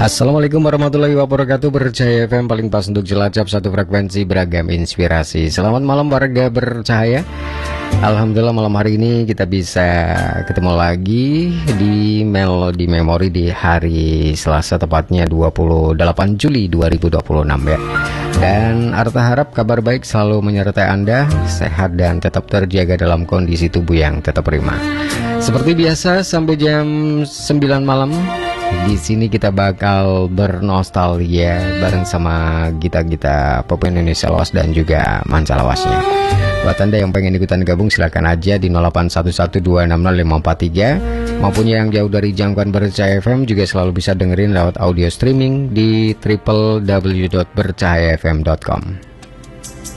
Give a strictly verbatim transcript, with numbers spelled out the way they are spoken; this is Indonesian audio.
Assalamualaikum warahmatullahi wabarakatuh. Bercahaya F M paling pas untuk jelajah satu frekuensi beragam inspirasi. Selamat malam warga bercahaya. Alhamdulillah malam hari ini kita bisa ketemu lagi di Melodi Memori di hari Selasa, tepatnya dua puluh delapan Juli dua ribu dua puluh enam ya. Dan Arta harap kabar baik selalu menyertai Anda, sehat dan tetap terjaga dalam kondisi tubuh yang tetap prima. Seperti biasa sampai jam sembilan malam di sini kita bakal bernostalgia bareng sama gita-gita pop Indonesia lawas dan juga manca lawasnya. Buat Anda yang pengen ikutan gabung silakan aja di nol delapan satu satu dua enam nol lima empat tiga, maupun yang jauh dari jangkauan Bercahaya F M juga selalu bisa dengerin lewat audio streaming di w w w dot bercahaya f m dot com.